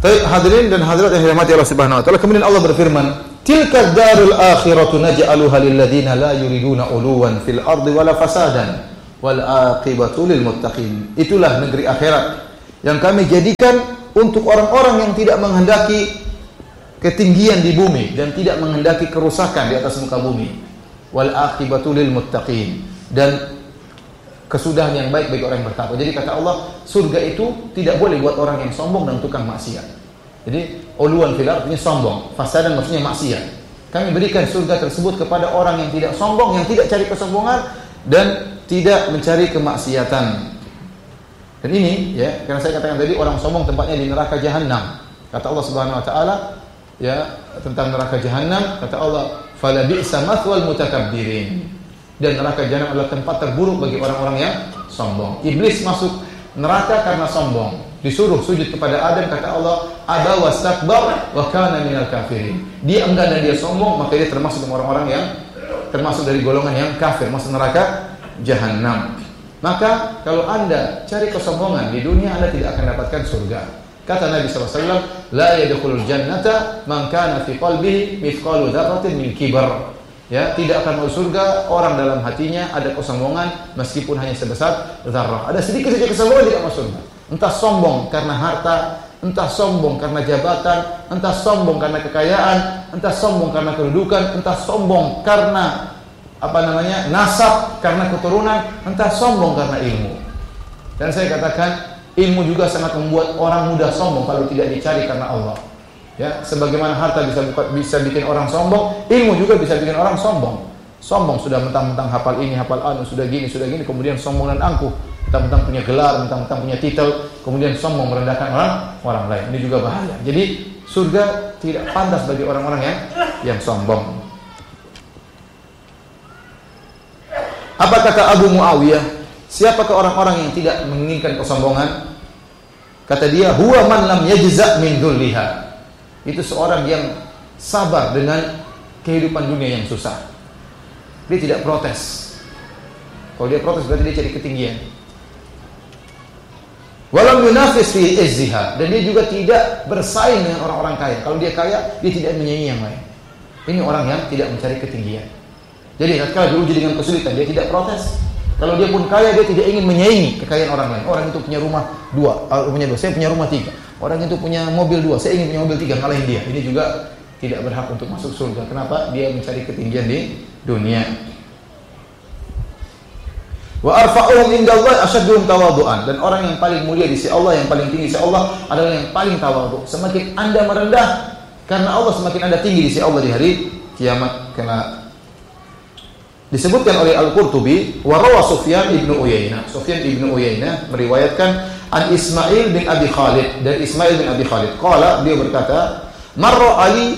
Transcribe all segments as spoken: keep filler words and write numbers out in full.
Baik, hadirin dan hadirat yang dirahmati Allah Subhanahu wa taala. Kemudian Allah berfirman, "Tilka darul akhiratu naj'aluha lil ladzina la yuriduna uluwan fil ardi wala fasadan wal aqibatu lil muttaqin." Itulah negeri akhirat yang kami jadikan untuk orang-orang yang tidak menghendaki ketinggian di bumi dan tidak menghendaki kerusakan di atas muka bumi. Wal aqibatu lil muttaqin, dan kesudahan yang baik bagi orang yang bertakwa. Jadi kata Allah, surga itu tidak boleh buat orang yang sombong dan tukang maksiat. Jadi uluwan fil artinya sombong, fasadan maksudnya maksiat. Kami berikan surga tersebut kepada orang yang tidak sombong, yang tidak cari kesombongan dan tidak mencari kemaksiatan. Dan ini ya, karena saya katakan tadi orang sombong tempatnya di neraka jahanam. Kata Allah Subhanahu wa taala ya tentang neraka jahanam, kata Allah, "Fala bi'sa mathwal mutakabbirin." Dan neraka jahanam adalah tempat terburuk bagi orang-orang yang sombong. Iblis masuk neraka karena sombong. Disuruh sujud kepada Adam, kata Allah, "Aba wastakbar wa kana minal kafirin." Dia enggan dan dia sombong, maka dia termasuk orang-orang yang termasuk dari golongan yang kafir, masuk neraka jahanam. Maka kalau Anda cari kesombongan di dunia, Anda tidak akan dapatkan surga. Kata Nabi sallallahu alaihi wasallam, "La yadkhulul jannata man kana fi qalbihi mithqalu dzarratin min kibar." Ya, tidak akan masuk surga orang dalam hatinya ada kesombongan meskipun hanya sebesar zarrah. Ada sedikit saja kesombongan tidak masuk surga. Entah sombong karena harta, entah sombong karena jabatan, entah sombong karena kekayaan, entah sombong karena kedudukan, entah sombong karena apa namanya? nasab, karena keturunan, entah sombong karena ilmu. Dan saya katakan, ilmu juga sangat membuat orang mudah sombong kalau tidak dicari karena Allah. Ya, sebagaimana harta bisa bisa bikin orang sombong, ilmu juga bisa bikin orang sombong. Sombong sudah mentang-mentang hafal ini, hafal anu, sudah gini, sudah gini, kemudian sombong dan angkuh, mentang-mentang punya gelar, mentang-mentang punya titel, kemudian sombong merendahkan orang orang lain. Ini juga bahaya. Jadi surga tidak pantas bagi orang-orang yang yang sombong. Apa kata Abu Muawiyah? Siapakah orang-orang yang tidak menginginkan kesombongan? Kata dia, "Huwa man lam yajza' min dhulliha." Itu seorang yang sabar dengan kehidupan dunia yang susah. Dia tidak protes. Kalau dia protes berarti dia cari ketinggian. Walam yunafis fi izziha, dan dia juga tidak bersaing dengan orang-orang kaya. Kalau dia kaya, dia tidak menyaingi yang lain. Ini orang yang tidak mencari ketinggian. Jadi tatkala diuji dengan kesulitan, dia tidak protes. Kalau dia pun kaya, dia tidak ingin menyaingi kekayaan orang lain. Orang itu punya rumah dua, punya dua, saya punya rumah tiga. Orang itu punya mobil dua, saya ingin punya mobil tiga, ngalahin dia. Ini juga tidak berhak untuk masuk surga. Kenapa? Dia mencari ketinggian di dunia. Wa arfa'uhum indallahi ashadduhum tawadhu'an, dan orang yang paling mulia di sisi Allah, yang paling tinggi di sisi Allah adalah yang paling tawadhu. Semakin Anda merendah karena Allah, semakin Anda tinggi di sisi Allah di hari kiamat. Karena disebutkan oleh Al-Qurtubi, wa rawa Sufyan ibnu Uyainah. Sufyan ibnu Uyainah meriwayatkan an Ismail bin Abi Khalid, dari Ismail bin Abi Khalid. Qala, dia berkata, marra Ali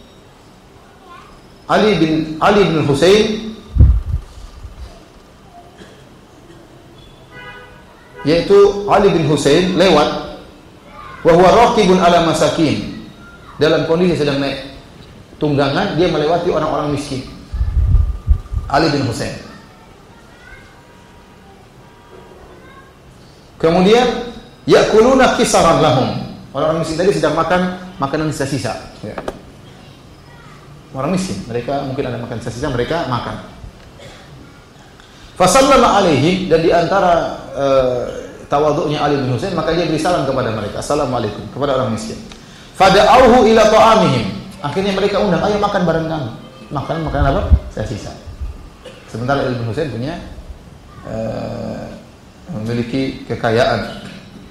Ali bin Ali bin Husain, yaitu Ali bin Husain lewat, wa huwa raqibun ala masakin, dalam kondisi sedang naik tunggangan, dia melewati orang-orang miskin. Ali bin Husain. Kemudian yakuluna kisaran lahum. Orang-orang miskin tadi sedang makan makanan sisa-sisa. Ya. Orang miskin, mereka mungkin ada makan sisa-sisa, mereka makan. Fasallama alaihim, dan di antara uh, tawadhu'nya Ali bin Husain, maka dia beri salam kepada mereka, assalamualaikum, kepada orang miskin. Fada'auhu ila ta'amihim. Akhirnya mereka undang, ayo makan bareng kami. Makan makanan apa? Sisa-sisa. Sementara Ali bin Husain punya uh, memiliki kekayaan.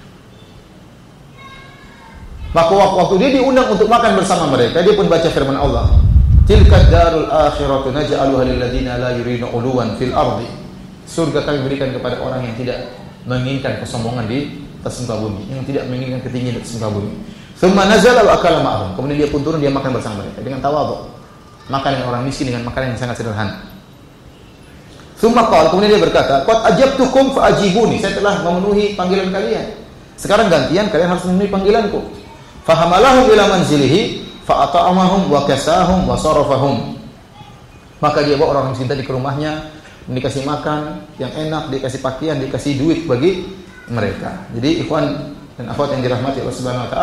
Maka waktu dia diundang untuk makan bersama mereka, dia pun baca firman Allah, tilka darul akhiratu naj'aluha lil ladzina la yuriduna uluwan fil ardi. Surga kami berikan kepada orang yang tidak menginginkan kesombongan di atas muka bumi, yang tidak menginginkan ketinggian di atas muka bumi. Tsumma nazala wa akala ma'ahum. Kemudian dia pun turun, dia makan bersama mereka dengan tawadhu. Makan dengan orang miskin dengan makanan yang sangat sederhana. Tsumma qala, kemudian dia berkata, qad ajabtukum fa ajibuni. Saya telah memenuhi panggilan kalian. Sekarang gantian kalian harus memenuhi panggilanku. Fahamalahum ila manzilihi fa at'amahum wa kasahum wa sarafahum. Maka dia bawa orang miskin tadi ke rumahnya, dikasih makan yang enak, dikasih pakaian, dikasih duit bagi mereka. Jadi ikhwan dan akhwat yang dirahmati Allah Subhanahu wa taala,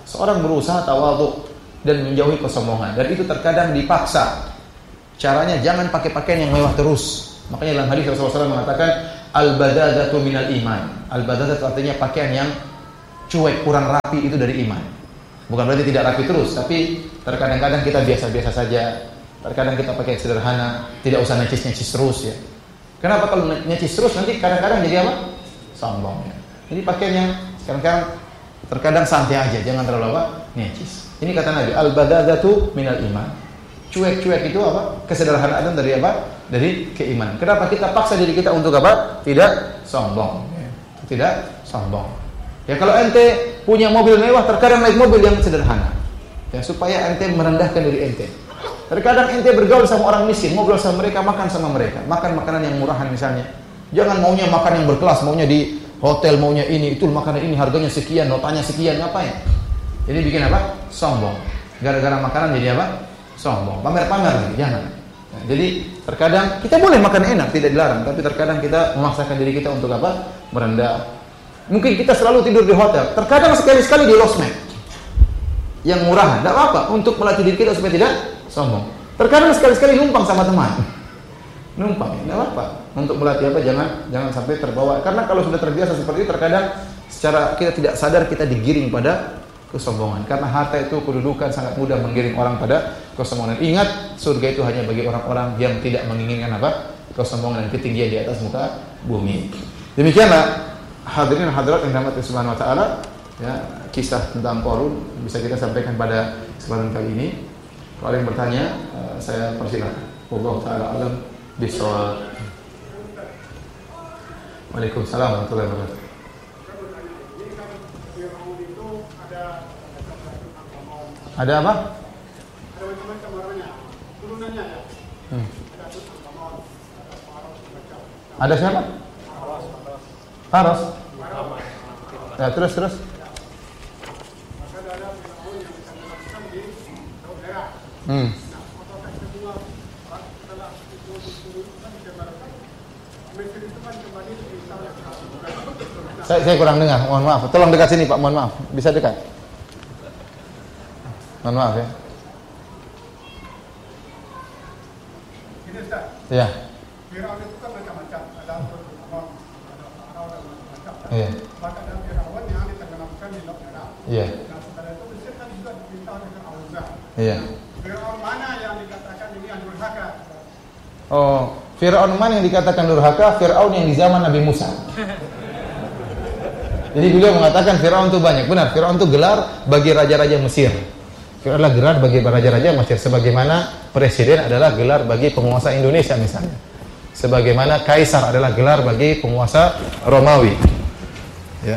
seorang berusaha tawadhu dan menjauhi kesombongan, dan itu terkadang dipaksa. Caranya jangan pakai pakaian yang mewah terus. Makanya dalam hadis Rasulullah shallallahu alaihi wasallam mengatakan al-badadatu minal iman. Al-badadatu artinya pakaian yang cuek, kurang rapi, itu dari iman. Bukan berarti tidak rapi terus, tapi terkadang-kadang kita biasa-biasa saja. Terkadang kita pakai yang sederhana, tidak usah necis-necis terus ya. Kenapa? Kalau necis terus nanti kadang-kadang jadi apa? Sombong ya. Jadi pakaian yang kadang-kadang terkadang santai aja, jangan terlalu apa? Necis. Ini kata Nabi, al-badadatu minal iman. Cuek-cuek itu apa? Kesederhanaan dari apa? Dari keimanan. Kenapa kita paksa diri kita untuk apa? Tidak sombong. Tidak sombong. Ya kalau ente punya mobil mewah, terkadang naik mobil yang sederhana. Ya supaya ente merendahkan diri ente. Terkadang ente bergaul sama orang miskin, ngobrol sama mereka, makan sama mereka, makan makanan yang murahan misalnya. Jangan maunya makan yang berkelas, maunya di hotel, maunya ini, itu makanan ini harganya sekian, notanya sekian, ngapain? Jadi bikin apa? Sombong. Gara-gara makanan jadi apa? Sombong. Pamer-pamer lagi, jangan. Nah, jadi terkadang kita boleh makan enak, tidak dilarang, tapi terkadang kita memaksakan diri kita untuk apa? Merendah. Mungkin kita selalu tidur di hotel, terkadang sekali-sekali di losmed yang murahan, tidak apa-apa, untuk melatih diri kita supaya tidak sombong. Terkadang sekali-sekali numpang sama teman, numpang, tidak apa-apa, untuk melatih apa? Jangan, jangan sampai terbawa. Karena kalau sudah terbiasa seperti itu, terkadang secara kita tidak sadar kita digiring pada kesombongan. Karena harta itu kedudukan sangat mudah menggiring orang pada kesombongan. Ingat, surga itu hanya bagi orang-orang yang tidak menginginkan apa? Kesombongan dan ketinggian di atas muka bumi. Demikianlah hadirin dan hadirat yang dirahmati Subhanahu wa taala, ya, kisah tentang Qarun bisa kita sampaikan pada kesempatan kali ini. Kalau ada yang bertanya, uh, saya persilakan. Wallahu taala alam bisawab. Waalaikumsalam warahmatullahi wabarakatuh. Ada apa? Ada macam-macam warnanya, turunannya ya. Hmm. Ada siapa? Faros. Ya, terus terus. Hmm. Saya, saya kurang dengar, mohon maaf. Tolong dekat sini Pak, mohon maaf. Bisa dekat. Mohon maaf ya. Ini Ustaz. Ya. Firaun itu kan macam-macam, ada Fir'aun, ada Farao dan macam-macam. Iya. Maka ada Firaun yang ditenggelamkan di Laut Merah. Iya. Nah, setelah itu Mesir kan juga diperintah dengan Al-Uzza. Iya. Firaun mana yang dikatakan ini yang durhaka? Oh, Firaun mana yang dikatakan durhaka? Firaun yang di zaman Nabi Musa. Jadi beliau mengatakan Firaun itu banyak. Benar, Firaun itu gelar bagi raja-raja Mesir. Firaun adalah gelar bagi raja-raja Mesir, sebagaimana presiden adalah gelar bagi penguasa Indonesia misalnya. Sebagaimana kaisar adalah gelar bagi penguasa Romawi. Ya.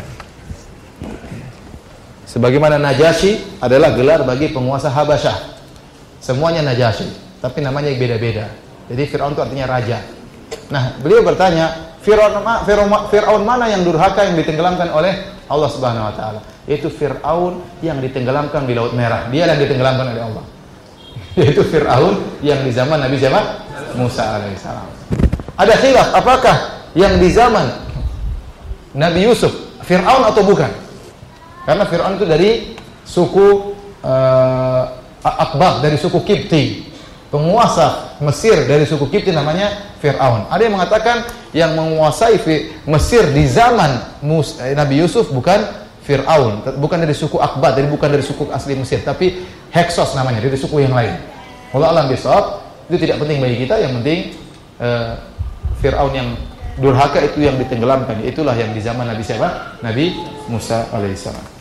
Sebagaimana Najasyi adalah gelar bagi penguasa Habasyah. Semuanya Najasyi, tapi namanya beda-beda. Jadi Firaun itu artinya raja. Nah, beliau bertanya, Firaun, Firaun, Firaun mana yang durhaka yang ditenggelamkan oleh Allah Subhanahu wa taala? Yaitu Firaun yang ditenggelamkan di Laut Merah. Dia yang ditenggelamkan oleh Allah. Yaitu Firaun yang di zaman Nabi zaman Musa alaihissalam. Ada khilaf apakah yang di zaman Nabi Yusuf Firaun atau bukan? Karena Firaun itu dari suku uh, Akbab, dari suku Kipti. Penguasa Mesir dari suku Kipti namanya Firaun. Ada yang mengatakan yang menguasai Mesir di zaman Mus, eh, Nabi Yusuf bukan Firaun, bukan dari suku Akbad, dari bukan dari suku asli Mesir, tapi Heksos namanya, dari suku yang lain. Wallahu a'lam bishawab. Itu tidak penting bagi kita, yang penting uh, Firaun yang durhaka itu yang ditenggelamkan, itulah yang di zaman Nabi siapa? Nabi Musa alaihissalam.